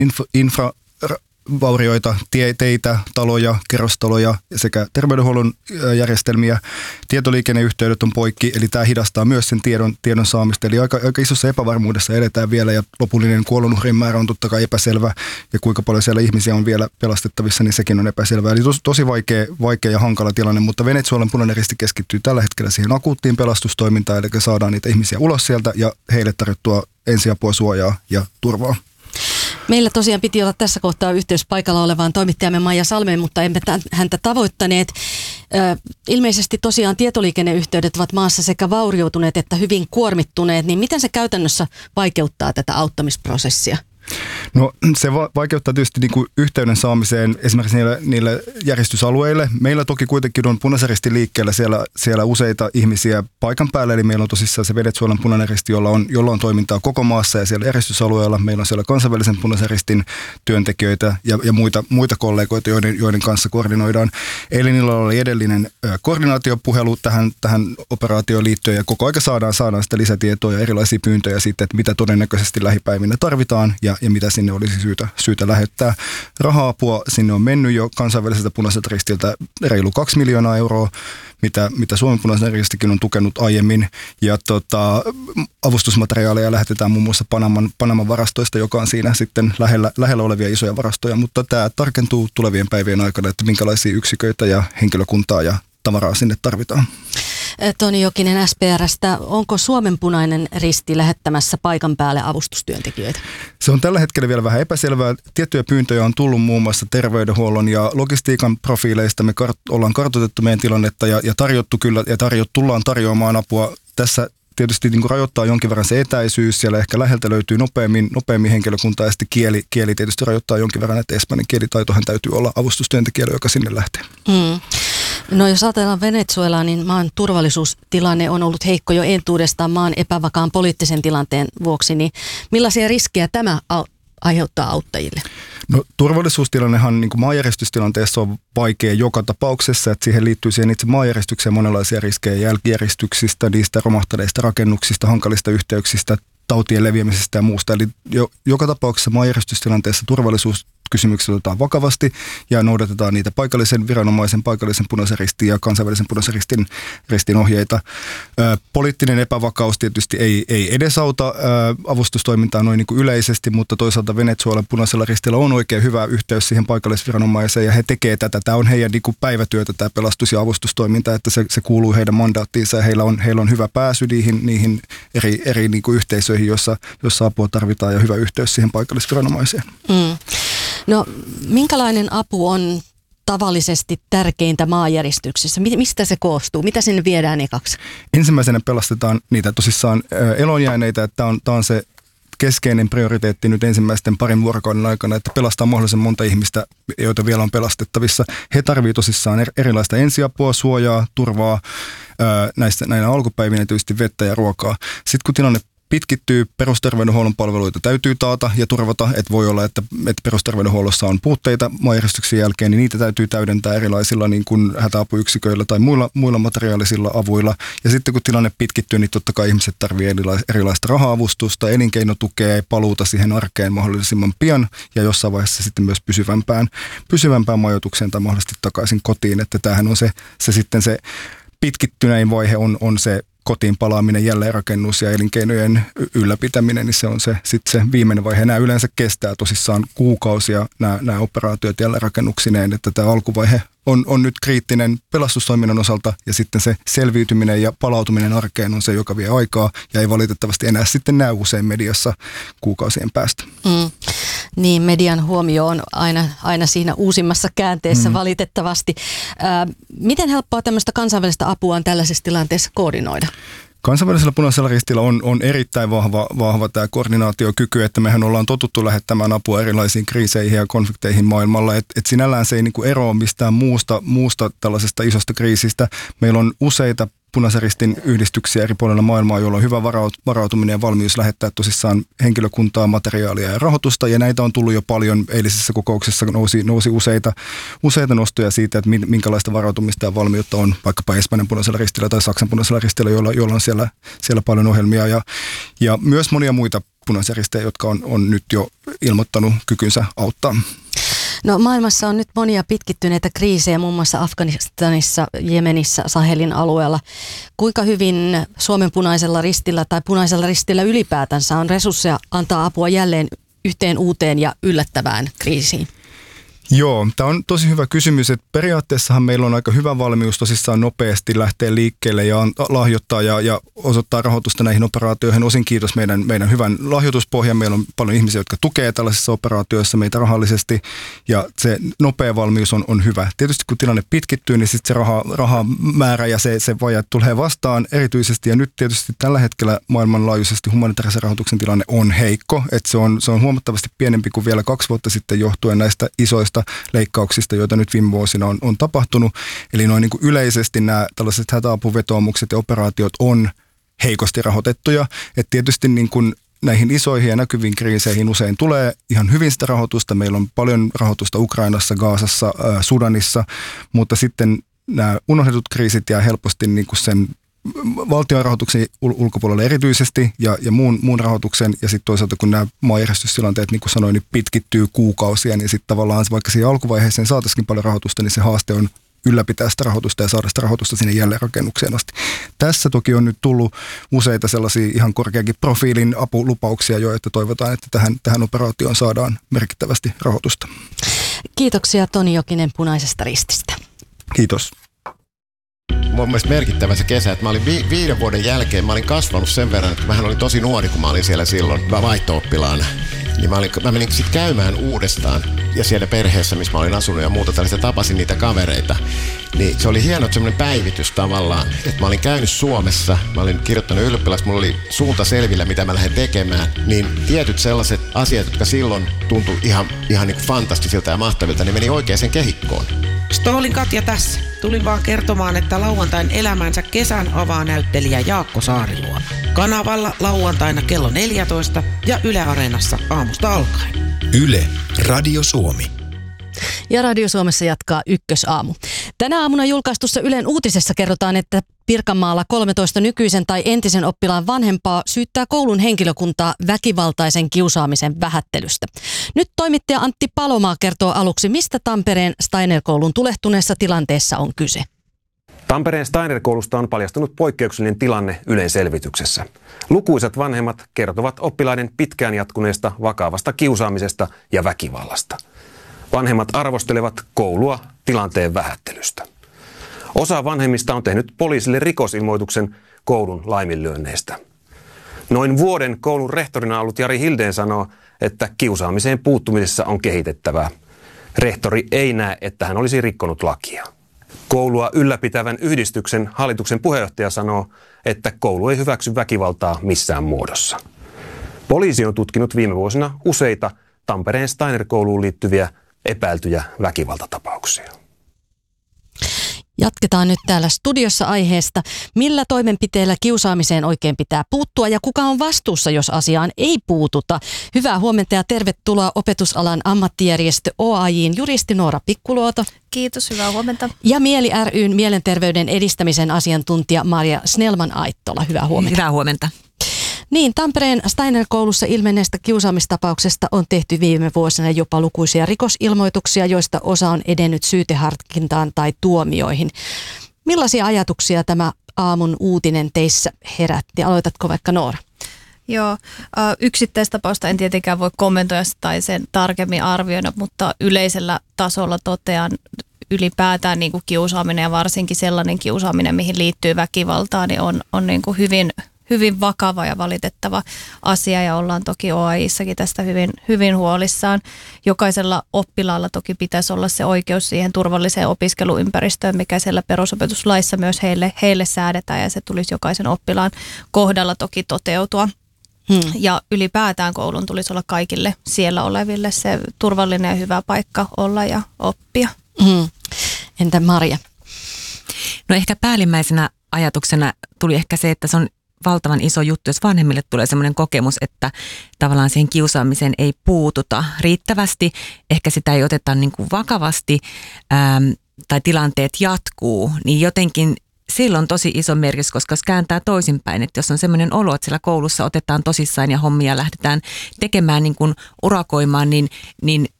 vaurioita, teitä, taloja, kerrostaloja sekä terveydenhuollon järjestelmiä. Tietoliikenneyhteydet on poikki, eli tämä hidastaa myös sen tiedon saamista. Eli aika isossa epävarmuudessa eletään vielä, ja lopullinen kuolonuhrien määrä on totta kai epäselvä, ja kuinka paljon siellä ihmisiä on vielä pelastettavissa, niin sekin on epäselvää. Eli tosi vaikea ja hankala tilanne, mutta Venezuelan Punainen Risti keskittyy tällä hetkellä siihen akuuttiin pelastustoimintaan, eli saadaan niitä ihmisiä ulos sieltä ja heille tarjottua ensiapua, suojaa ja turvaa. Meillä tosiaan piti olla tässä kohtaa yhteys paikalla olevaan toimittajamme Maija Salmeen, mutta emme häntä tavoittaneet. Ilmeisesti tosiaan tietoliikenneyhteydet ovat maassa sekä vaurioituneet että hyvin kuormittuneet, niin miten se käytännössä vaikeuttaa tätä auttamisprosessia? No se vaikeuttaa tietysti niin kuin yhteyden saamiseen esimerkiksi niille järjestysalueille. Meillä toki kuitenkin on Punaisen Ristin liikkeellä siellä useita ihmisiä paikan päällä, eli meillä on tosissaan se Venezuelan Punainen Risti, jolla on toimintaa koko maassa ja siellä järjestysalueella. Meillä on siellä kansainvälisen Punaisen Ristin työntekijöitä ja muita kollegoita, joiden kanssa koordinoidaan. Eilen illalla oli edellinen koordinaatiopuhelu tähän operaatioon liittyen ja koko aika saadaan sitä lisätietoa ja erilaisia pyyntöjä siitä, että mitä todennäköisesti lähipäivinä tarvitaan ja mitä sinne olisi syytä lähettää. Raha-apua sinne on mennyt jo kansainväliseltä Punaiselta Ristiltä reilu 2 miljoonaa euroa, mitä Suomen Punainen Ristikin on tukenut aiemmin. Ja avustusmateriaaleja lähetetään muun muassa Panaman varastoista, joka on siinä sitten lähellä olevia isoja varastoja, mutta tämä tarkentuu tulevien päivien aikana, että minkälaisia yksiköitä ja henkilökuntaa ja tavaraa sinne tarvitaan. Toni Jokinen SPR:stä, onko Suomen Punainen Risti lähettämässä paikan päälle avustustyöntekijöitä? Se on tällä hetkellä vielä vähän epäselvää. Tiettyjä pyyntöjä on tullut muun muassa terveydenhuollon ja logistiikan profiileista. Me ollaan kartoitettu meidän tilannetta ja tarjottu kyllä ja tullaan tarjoamaan apua. Tässä tietysti niin kuin rajoittaa jonkin verran se etäisyys, siellä ehkä läheltä löytyy nopeammin henkilökuntaa ja sitten kieli tietysti rajoittaa jonkin verran, että espanjan kielitaitohan täytyy olla avustustyöntekijällä, joka sinne lähtee. No jos ajatellaan Venezuelaa, niin maan turvallisuustilanne on ollut heikko jo entuudestaan maan epävakaan poliittisen tilanteen vuoksi, niin millaisia riskejä tämä aiheuttaa auttajille? No turvallisuustilannehan niin kuin maanjäristystilanteessa on vaikea joka tapauksessa, että siihen liittyy siihen itse maanjäristykseen monenlaisia riskejä jälkijäristyksistä, niistä romahtaneista rakennuksista, hankalista yhteyksistä, tautien leviämisestä ja muusta. Eli joka tapauksessa maanjäristystilanteessa turvallisuuskysymykset otetaan vakavasti ja noudatetaan niitä paikallisen viranomaisen, paikallisen Punaisen Ristin ja kansainvälisen Punaisen Ristin ohjeita. Poliittinen epävakaus tietysti ei edesauta avustustoimintaa noin niin kuin yleisesti, mutta toisaalta Venezuelan Punaisella Ristillä on oikein hyvä yhteys siihen paikallisviranomaiseen ja he tekevät tätä. Tämä on heidän niin kuin päivätyötä, tämä pelastus- ja avustustoiminta, että se kuuluu heidän mandaattiinsa ja heillä on hyvä pääsy niihin eri niin kuin yhteisöihin, jossa apua tarvitaan ja hyvä yhteys siihen paikallisviranomaiseen. No minkälainen apu on tavallisesti tärkeintä maanjäristyksessä? Mistä se koostuu? Mitä sinne viedään ekaksi? Ensimmäisenä pelastetaan niitä tosissaan elonjääneitä, että tämä on se keskeinen prioriteetti nyt ensimmäisten parin vuorokauden aikana, että pelastaa mahdollisimman monta ihmistä, joita vielä on pelastettavissa. He tarvitsevat tosissaan erilaista ensiapua, suojaa, turvaa, näinä alkupäivinä tietysti vettä ja ruokaa. Sitten kun tilanne pitkittyy, perusterveydenhuollon palveluita täytyy taata ja turvata, että voi olla, että perusterveydenhuollossa on puutteita maanjäristyksen jälkeen, niin niitä täytyy täydentää erilaisilla niin kuin hätäapuyksiköillä tai muilla materiaalisilla avuilla. Ja sitten kun tilanne pitkittyy, niin totta kai ihmiset tarvitsevat erilaista raha-avustusta, elinkeinotukea ja paluuta siihen arkeen mahdollisimman pian ja jossain vaiheessa sitten myös pysyvämpään majoitukseen tai mahdollisesti takaisin kotiin, että tämähän on se pitkittynein vaihe on se kotiin palaaminen, jälleenrakennus ja elinkeinojen ylläpitäminen, niin se on sitten se viimeinen vaihe. Nämä yleensä kestää tosissaan kuukausia, nämä operaatiot jälleenrakennuksineen, että tämä alkuvaihe on nyt kriittinen pelastustoiminnan osalta ja sitten se selviytyminen ja palautuminen arkeen on se, joka vie aikaa ja ei valitettavasti enää sitten näy usein mediassa kuukausien päästä. Niin, median huomio on aina siinä uusimmassa käänteessä valitettavasti. Miten helppoa tämmöistä kansainvälistä apua on tällaisessa tilanteessa koordinoida? Kansainvälisellä Punaisella Ristillä on erittäin vahva tämä koordinaatiokyky, että mehän ollaan totuttu lähettämään apua erilaisiin kriiseihin ja konflikteihin maailmalla. Et sinällään se ei niinku eroa mistään muusta tällaisesta isosta kriisistä. Meillä on useita Punaisen Ristin yhdistyksiä eri puolilla maailmaa, joilla on hyvä varautuminen ja valmius lähettää tosissaan henkilökuntaa, materiaalia ja rahoitusta. Ja näitä on tullut jo paljon. Eilisessä kokouksessa nousi useita nostoja siitä, että minkälaista varautumista ja valmiutta on vaikkapa Espanjan Punaisella Ristillä tai Saksan Punaisella Ristillä, joilla on siellä paljon ohjelmia. Ja myös monia Punaisen Risteen, jotka on nyt jo ilmoittanut kykynsä auttaa. No maailmassa on nyt monia pitkittyneitä kriisejä, muun muassa Afganistanissa, Jemenissä, Sahelin alueella. Kuinka hyvin Suomen Punaisella Ristillä tai Punaisella Ristillä ylipäätänsä on resursseja antaa apua jälleen yhteen uuteen ja yllättävään kriisiin? Joo, tämä on tosi hyvä kysymys, että periaatteessahan meillä on aika hyvä valmius tosissaan nopeasti lähteä liikkeelle ja lahjoittaa ja osoittaa rahoitusta näihin operaatioihin. Osin kiitos meidän hyvän lahjoituspohjan. Meillä on paljon ihmisiä, jotka tukee tällaisissa operaatioissa meitä rahallisesti ja se nopea valmius on hyvä. Tietysti kun tilanne pitkittyy, niin sitten se rahamäärä ja se vaje tulee vastaan erityisesti ja nyt tietysti tällä hetkellä maailmanlaajuisesti humanitaarisen rahoituksen tilanne on heikko, että se on huomattavasti pienempi kuin vielä 2 vuotta sitten johtuen näistä isoista leikkauksista, joita nyt viime vuosina on tapahtunut. Eli noin niin kuin yleisesti nämä tällaiset hätäapuvetoomukset ja operaatiot on heikosti rahoitettuja. Et tietysti niin kuin näihin isoihin ja näkyviin kriiseihin usein tulee ihan hyvin sitä rahoitusta. Meillä on paljon rahoitusta Ukrainassa, Gazassa, Sudanissa, mutta sitten nämä unohdetut kriisit jää helposti niin kuin sen valtion rahoituksen ulkopuolelle erityisesti ja muun rahoituksen ja sitten toisaalta kun nämä maanjärjestystilanteet, niin kuin sanoin, niin pitkittyy kuukausia, niin sitten tavallaan vaikka siihen alkuvaiheeseen saataisiin paljon rahoitusta, niin se haaste on ylläpitää sitä rahoitusta ja saada sitä rahoitusta sinne jälleenrakennukseen asti. Tässä toki on nyt tullut useita sellaisia ihan korkeakin profiilin apulupauksia jo, että toivotaan, että tähän operaatioon saadaan merkittävästi rahoitusta. Kiitoksia Toni Jokinen Punaisesta Rististä. Kiitos. Mun mielestä merkittävä se kesä, että mä olin 5 vuoden jälkeen, mä olin kasvanut sen verran, että mähän olin tosi nuori, kun mä olin siellä silloin vaihto-oppilaana. Niin mä menin sitten käymään uudestaan ja siellä perheessä, missä mä olin asunut ja muuta tällaista, tapasin niitä kavereita. Niin se oli hieno semmoinen päivitys tavallaan, että mä olin käynyt Suomessa, mä olin kirjoittanut ylioppilaksi, mulla oli suunta selvillä, mitä mä lähden tekemään. Niin tietyt sellaiset asiat, jotka silloin tuntui ihan niin kuin fantastisilta ja mahtavilta, niin meni oikeaan kehikkoon. Stoolin Katja tässä. Tulin vaan kertomaan, että lauantain elämänsä kesän avaa näyttelijä Jaakko Saariluoma. Kanavalla lauantaina kello 14 ja Yle Areenassa aamusta alkaen. Yle, Radio Suomi. Ja Radio Suomessa jatkaa Ykkösaamu. Tänä aamuna julkaistussa Ylen uutisessa kerrotaan, että Pirkanmaalla 13 nykyisen tai entisen oppilaan vanhempaa syyttää koulun henkilökuntaa väkivaltaisen kiusaamisen vähättelystä. Nyt toimittaja Antti Palomaa kertoo aluksi, mistä Tampereen Steiner-koulun tulehtuneessa tilanteessa on kyse. Tampereen Steiner-koulusta on paljastunut poikkeuksellinen tilanne Ylen selvityksessä. Lukuisat vanhemmat kertovat oppilaiden pitkään jatkuneesta vakavasta kiusaamisesta ja väkivallasta. Vanhemmat arvostelevat koulua tilanteen vähättelystä. Osa vanhemmista on tehnyt poliisille rikosilmoituksen koulun laiminlyönneistä. Noin vuoden koulun rehtorina ollut Jari Hildén sanoo, että kiusaamiseen puuttumisessa on kehitettävää. Rehtori ei näe, että hän olisi rikkonut lakia. Koulua ylläpitävän yhdistyksen hallituksen puheenjohtaja sanoo, että koulu ei hyväksy väkivaltaa missään muodossa. Poliisi on tutkinut viime vuosina useita Tampereen Steiner-kouluun liittyviä epäiltyjä väkivaltatapauksia. Jatketaan nyt täällä studiossa aiheesta, millä toimenpiteillä kiusaamiseen oikein pitää puuttua ja kuka on vastuussa, jos asiaan ei puututa. Hyvää huomenta ja tervetuloa opetusalan ammattijärjestö OAJ:n juristi Noora Pikkuluoto. Kiitos, hyvää huomenta. Ja Mieli ry:n mielenterveyden edistämisen asiantuntija Marja Snellman-Aittola. Hyvää huomenta. Hyvää huomenta. Niin, Tampereen Steiner-koulussa ilmenneestä kiusaamistapauksesta on tehty viime vuosina jopa lukuisia rikosilmoituksia, joista osa on edennyt syyteharkintaan tai tuomioihin. Millaisia ajatuksia tämä aamun uutinen teissä herätti? Aloitatko vaikka Noora? Joo, yksittäistapausta en tietenkään voi kommentoida tai sen tarkemmin arvioida, mutta yleisellä tasolla totean ylipäätään niin kuin kiusaaminen ja varsinkin sellainen kiusaaminen, mihin liittyy väkivaltaa, niin on niin kuin hyvin vakava ja valitettava asia ja ollaan toki OAJ:ssakin tästä hyvin huolissaan. Jokaisella oppilaalla toki pitäisi olla se oikeus siihen turvalliseen opiskeluympäristöön, mikä siellä perusopetuslaissa myös heille säädetään ja se tulisi jokaisen oppilaan kohdalla toki toteutua. Ja ylipäätään koulun tulisi olla kaikille siellä oleville se turvallinen ja hyvä paikka olla ja oppia. Entä Marja? No ehkä päällimmäisenä ajatuksena tuli ehkä se, että se on valtavan iso juttu, jos vanhemmille tulee sellainen kokemus, että tavallaan siihen kiusaamiseen ei puututa riittävästi, ehkä sitä ei oteta niin kuin vakavasti tai tilanteet jatkuu, niin jotenkin sillä on tosi iso merkitys, koska se kääntää toisinpäin, että jos on semmoinen olo, että siellä koulussa otetaan tosissaan ja hommia lähdetään tekemään niin kuin urakoimaan, niin